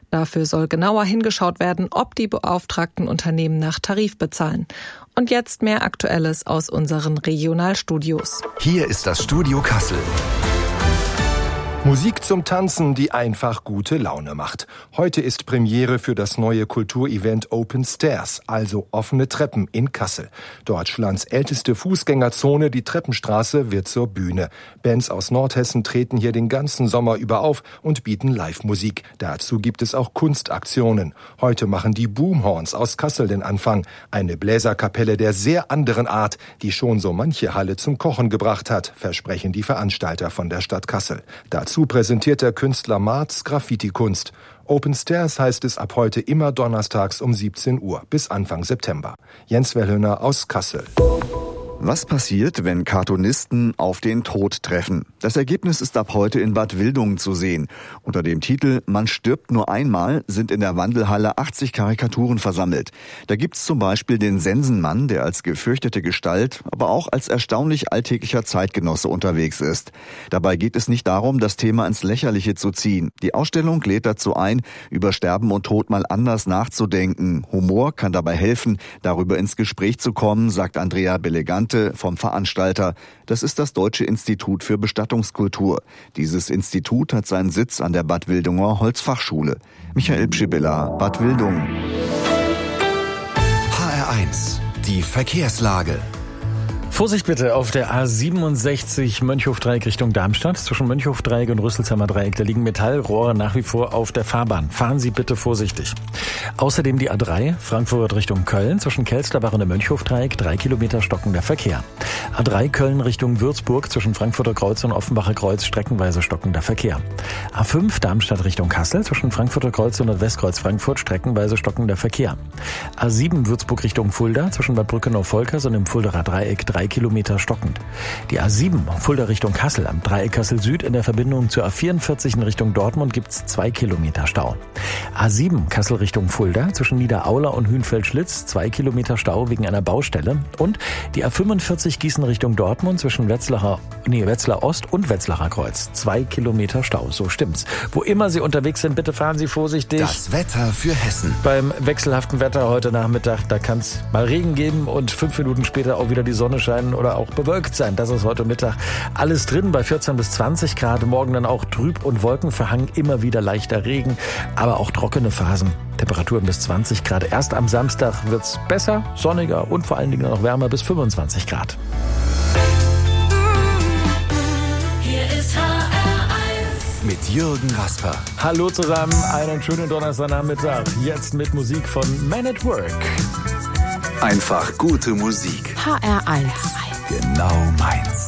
Dafür soll genauer hingeschaut werden, ob die beauftragten Unternehmen nach Tarif bezahlen. Und jetzt mehr Aktuelles aus unseren Regionalstudios. Hier ist das Studio Kassel. Musik zum Tanzen, die einfach gute Laune macht. Heute ist Premiere für das neue Kulturevent Open Stairs, also offene Treppen in Kassel. Deutschlands älteste Fußgängerzone, die Treppenstraße, wird zur Bühne. Bands aus Nordhessen treten hier den ganzen Sommer über auf und bieten Live-Musik. Dazu gibt es auch Kunstaktionen. Heute machen die Boomhorns aus Kassel den Anfang. Eine Bläserkapelle der sehr anderen Art, die schon so manche Halle zum Kochen gebracht hat, versprechen die Veranstalter von der Stadt Kassel. Dazu präsentiert der Künstler Marz Graffiti-Kunst. Open Stairs heißt es ab heute immer donnerstags um 17 Uhr bis Anfang September. Jens Wellhöner aus Kassel. Was passiert, wenn Cartoonisten auf den Tod treffen? Das Ergebnis ist ab heute in Bad Wildungen zu sehen. Unter dem Titel »Man stirbt nur einmal« sind in der Wandelhalle 80 Karikaturen versammelt. Da gibt's zum Beispiel den Sensenmann, der als gefürchtete Gestalt, aber auch als erstaunlich alltäglicher Zeitgenosse unterwegs ist. Dabei geht es nicht darum, das Thema ins Lächerliche zu ziehen. Die Ausstellung lädt dazu ein, über Sterben und Tod mal anders nachzudenken. Humor kann dabei helfen, darüber ins Gespräch zu kommen, sagt Andrea Belegante vom Veranstalter. Das ist das Deutsche Institut für Bestattungskultur. Dieses Institut hat seinen Sitz an der Bad Wildunger Holzfachschule. Michael Pschibilla, Bad Wildungen. HR1, die Verkehrslage. Vorsicht bitte auf der A67 Mönchhof-Dreieck Richtung Darmstadt. Zwischen Mönchhof-Dreieck und Rüsselsheimer Dreieck, da liegen Metallrohre nach wie vor auf der Fahrbahn. Fahren Sie bitte vorsichtig. Außerdem die A3 Frankfurt Richtung Köln. Zwischen Kelsterbach und dem Mönchhof-Dreieck 3 Kilometer stockender Verkehr. A3 Köln Richtung Würzburg. Zwischen Frankfurter Kreuz und Offenbacher Kreuz streckenweise stockender Verkehr. A5 Darmstadt Richtung Kassel. Zwischen Frankfurter Kreuz und Nordwestkreuz Frankfurt streckenweise stockender Verkehr. A7 Würzburg Richtung Fulda. Zwischen Bad Brückenau-Volkers und dem Fuldaer Dreieck 3 Kilometer stockend. Die A7 Fulda Richtung Kassel am Dreieck Kassel Süd in der Verbindung zur A44 in Richtung Dortmund gibt's 2 Kilometer Stau. A7 Kassel Richtung Fulda zwischen Niederaula und Hünfeld-Schlitz 2 Kilometer Stau wegen einer Baustelle. Und die A45 Gießen Richtung Dortmund zwischen Wetzlar Ost und Wetzlarer Kreuz 2 Kilometer Stau. So stimmt's. Wo immer Sie unterwegs sind, bitte fahren Sie vorsichtig. Das Wetter für Hessen. Beim wechselhaften Wetter heute Nachmittag, da kann's mal Regen geben und 5 Minuten später auch wieder die Sonne scheinen oder auch bewölkt sein. Das ist heute Mittag alles drin bei 14 bis 20 Grad. Morgen dann auch trüb und wolkenverhangen, immer wieder leichter Regen, aber auch trockene Phasen. Temperaturen bis 20 Grad. Erst am Samstag wird's besser, sonniger und vor allen Dingen noch wärmer bis 25 Grad. Hier ist HR1 mit Jürgen Rasper. Hallo zusammen, einen schönen Donnerstagnachmittag. Jetzt mit Musik von Man at Work. Einfach gute Musik. HR1. Genau meins.